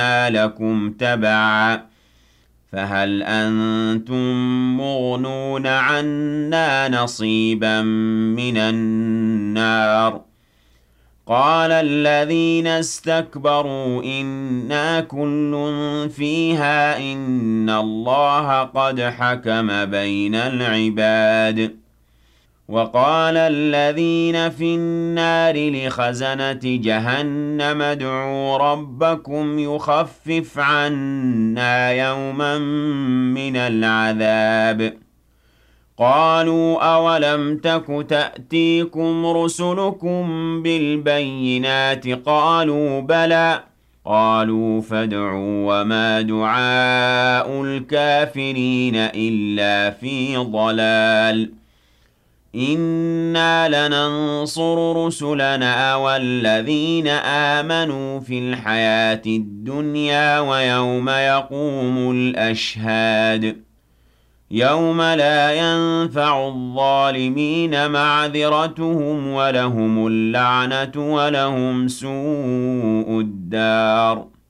لكم تبعا فهل أنتم مغنون عنا نصيبا من النار قال الذين استكبروا إنا كل فيها إن الله قد حكم بين العباد وقال الذين في النار لخزنة جهنم ادعوا ربكم يخفف عنا يوما من العذاب قالوا أولم تك تأتيكم رسلكم بالبينات قالوا بلى قالوا فادعوا وما دعاء الكافرين إلا في ضلال إنا لننصر رسلنا والذين آمنوا في الحياة الدنيا ويوم يقوم الأشهاد يوم لا ينفع الظالمين معذرتهم ولهم اللعنة ولهم سوء الدار